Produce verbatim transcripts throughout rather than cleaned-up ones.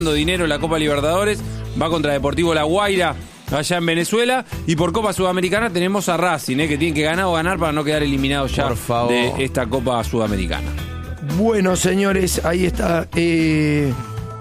dinero en la Copa Libertadores, va contra Deportivo La Guaira allá en Venezuela, y por Copa Sudamericana tenemos a Racing, eh, que tienen que ganar o ganar para no quedar eliminados ya de esta Copa Sudamericana. Bueno, señores, ahí está. Eh...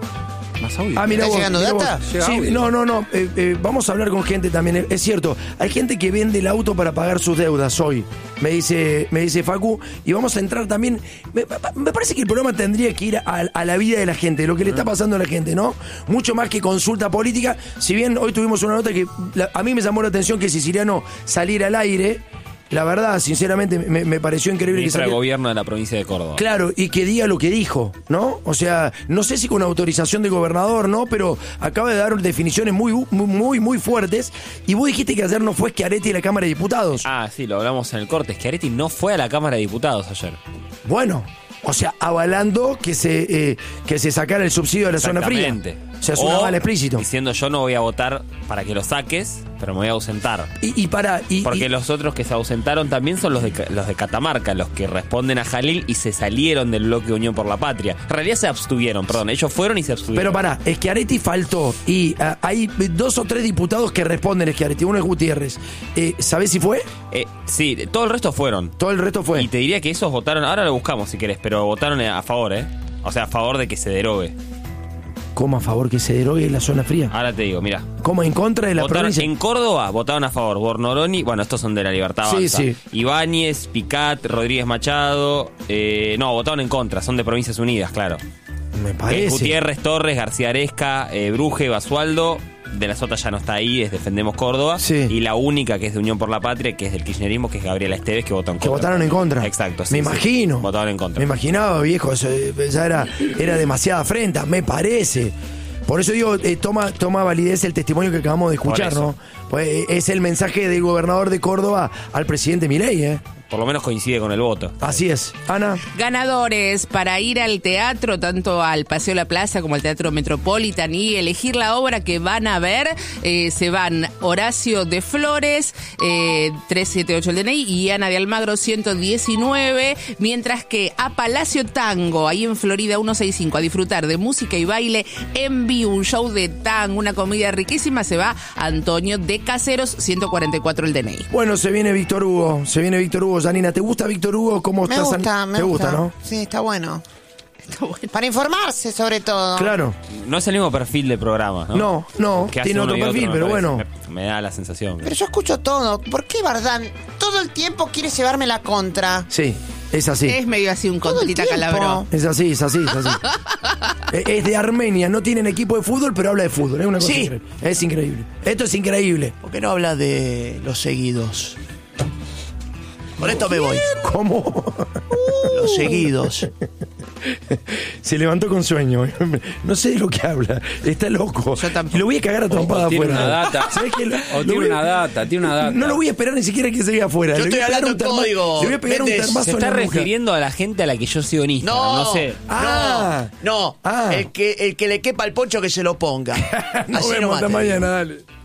¿Más audio? Ah, mira ¿Está vos, llegando mirá data? vos. Llega Sí, audio. no, no, no. Eh, eh, vamos a hablar con gente también. Es cierto, hay gente que vende el auto para pagar sus deudas hoy. Me dice, me dice Facu. Y vamos a entrar también. Me, me parece que el programa tendría que ir a, a la vida de la gente, lo que le está pasando a la gente, ¿no? Mucho más que consulta política. Si bien hoy tuvimos una nota que la, a mí me llamó la atención que Siciliano saliera al aire. La verdad, sinceramente, me, me pareció increíble Ministra que de saliera. Gobierno de la provincia de Córdoba. Claro, y que diga lo que dijo, ¿no? O sea, no sé si con autorización del gobernador, ¿no? Pero acaba de dar definiciones muy, muy, muy, muy fuertes. Y vos dijiste que ayer no fue Schiaretti a la Cámara de Diputados. Ah, sí, lo hablamos en el corte. Schiaretti no fue a la Cámara de Diputados ayer. Bueno, o sea, avalando que se, eh, que se sacara el subsidio de la zona fría. Exactamente. O sea, es un aval explícito. Diciendo, yo no voy a votar para que lo saques, pero me voy a ausentar. Y, y para... Y, Porque y, los otros que se ausentaron también son los de, los de Catamarca, los que responden a Jalil y se salieron del bloque Unión por la Patria. En realidad se abstuvieron, perdón, ellos fueron y se abstuvieron. Pero pará, Schiaretti faltó. Y uh, hay dos o tres diputados que responden a Schiaretti. Uno es Gutiérrez. Eh, ¿Sabés si fue? Eh, sí, todo el resto fueron. Todo el resto fue. Y te diría que esos votaron, ahora lo buscamos si querés, pero votaron a favor, ¿eh? O sea, a favor de que se derogue. ¿Cómo a favor que se derogue la zona fría? Ahora te digo, mira. ¿Cómo en contra de la Votaron, provincia? en Córdoba votaron a favor Bornoroni, bueno, estos son de la Libertad Sí, Avanza. sí. Ibáñez, Picat, Rodríguez Machado, eh, no, votaron en contra, son de Provincias Unidas, claro. Me Eh, parece. Gutiérrez, Torres, García Aresca, eh, Bruje, Basualdo. De la Sota ya no está ahí, es Defendemos Córdoba. Sí. Y la única que es de Unión por la Patria, que es del kirchnerismo, que es Gabriela Esteves, que votó en Que contra. votaron en contra. Exacto, sí, Me sí. imagino. Votaron en contra. Me imaginaba, viejo, eso, eh, ya era, era demasiada afrenta, me parece. Por eso digo, eh, toma, toma validez el testimonio que acabamos de escuchar, ¿no? Pues eh, es el mensaje del gobernador de Córdoba al presidente Milei, ¿eh? Por lo menos coincide con el voto. Así es. Ana. Ganadores para ir al teatro, tanto al Paseo La Plaza como al Teatro Metropolitan, y elegir la obra que van a ver. Eh, se van Horacio de Flores, eh, trescientos setenta y ocho el D N I, y Ana de Almagro, ciento diecinueve. Mientras que a Palacio Tango, ahí en Florida ciento sesenta y cinco, a disfrutar de música y baile en vivo, un show de tango, una comida riquísima, se va Antonio de Caseros, ciento cuarenta y cuatro el D N I. Bueno, se viene Víctor Hugo, se viene Víctor Hugo. Janina, ¿te gusta Víctor Hugo? ¿Cómo Me estás? gusta, me ¿Te gusta. gusta, no? Sí, está bueno. Está bueno. Para informarse, sobre todo. Claro. No es el mismo perfil de programa, ¿no? No, no, Que hace tiene uno otro y perfil, me pero parece. bueno. Me, me da la sensación. Pero yo escucho todo. ¿Por qué Bardán todo el tiempo quiere llevarme la contra? Sí, es así. Es medio así un Todo el contrita tiempo. calabró. Es así, es así, es así. Eh, es de Armenia, no tienen equipo de fútbol, pero habla de fútbol. Es una cosa Sí. increíble. Es increíble. Esto es increíble. ¿Por qué no habla de los seguidos? Con esto me voy. ¿Cómo? Los seguidos. Se levantó con sueño. No sé de lo que habla. Está loco. Yo tampoco. Y lo voy a cagar a trompada O tiene afuera. una data. ¿Sabés qué? Lo- O lo tiene voy a- una data, tiene una data. No lo voy a esperar ni siquiera que se vea afuera. Yo Le voy estoy a pegar hablando un en terma- código. Le voy a pegar un Méndez. termazo Se en está la nuca. refiriendo a la gente a la que yo sigo en Instagram, No, no, sé. Ah. no, no. Ah. El, que, el que le quepa el poncho que se lo ponga. Nos Así vemos nomás hasta te digo. mañana, dale.